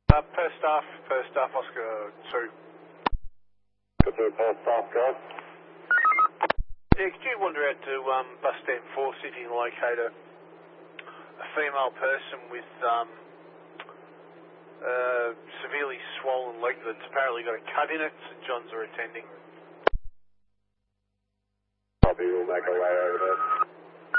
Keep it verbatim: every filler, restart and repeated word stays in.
Uh, per staff, per staff, Oscar two. Good to per staff, go. Yeah, could you wander out to um, bus stand four, see if you can locate a, a female person with um, uh, severely swollen leg that's apparently got a cut in it. St John's are attending. Copy, we'll make our way over there.